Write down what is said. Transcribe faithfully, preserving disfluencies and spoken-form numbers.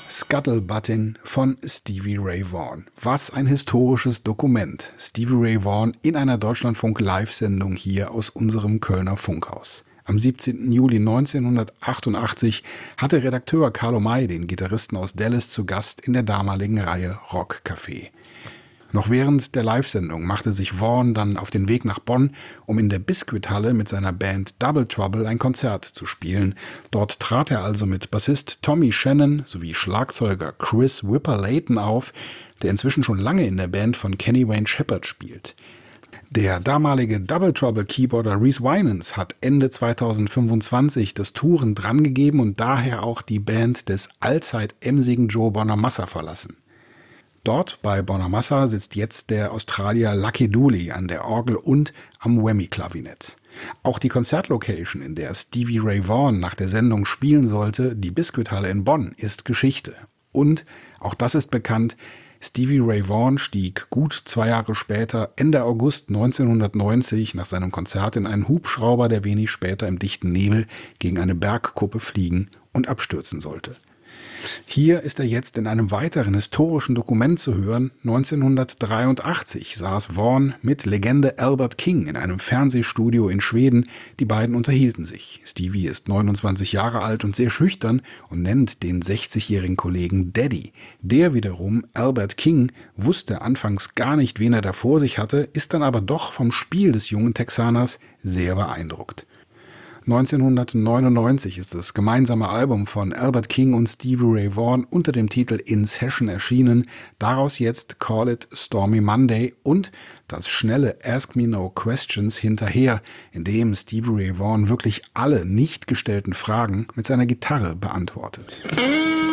Scuttlebuttin von Stevie Ray Vaughan. Was ein historisches Dokument. Stevie Ray Vaughan in einer Deutschlandfunk-Live-Sendung hier aus unserem Kölner Funkhaus. Am siebzehnten Juli neunzehnhundertachtundachtzig hatte Redakteur Carlo May den Gitarristen aus Dallas zu Gast in der damaligen Reihe Rock Café. Noch während der Live-Sendung machte sich Vaughan dann auf den Weg nach Bonn, um in der Biscuit-Halle mit seiner Band Double Trouble ein Konzert zu spielen. Dort trat er also mit Bassist Tommy Shannon sowie Schlagzeuger Chris Whipper-Layton auf, der inzwischen schon lange in der Band von Kenny Wayne Shepherd spielt. Der damalige Double Trouble Keyboarder Reese Winans hat Ende zweitausendfünfundzwanzig das Touren drangegeben und daher auch die Band des allzeit emsigen Joe Bonamassa verlassen. Dort bei Bonamassa sitzt jetzt der Australier Lucky Dooley an der Orgel und am Whammy-Klavinett. Auch die Konzertlocation, in der Stevie Ray Vaughan nach der Sendung spielen sollte, die Biscuit-Halle in Bonn, ist Geschichte. Und, auch das ist bekannt, Stevie Ray Vaughan stieg gut zwei Jahre später, Ende August neunzehnhundertneunzig, nach seinem Konzert in einen Hubschrauber, der wenig später im dichten Nebel gegen eine Bergkuppe fliegen und abstürzen sollte. Hier ist er jetzt in einem weiteren historischen Dokument zu hören. neunzehnhundertdreiundachtzig saß Vaughan mit Legende Albert King in einem Fernsehstudio in Schweden. Die beiden unterhielten sich. Stevie ist neunundzwanzig Jahre alt und sehr schüchtern und nennt den sechzigjährigen Kollegen Daddy. Der wiederum, Albert King, wusste anfangs gar nicht, wen er da vor sich hatte, ist dann aber doch vom Spiel des jungen Texaners sehr beeindruckt. neunzehnhundertneunundneunzig ist das gemeinsame Album von Albert King und Stevie Ray Vaughan unter dem Titel In Session erschienen, daraus jetzt Call It Stormy Monday und das schnelle Ask Me No Questions hinterher, in dem Stevie Ray Vaughan wirklich alle nicht gestellten Fragen mit seiner Gitarre beantwortet.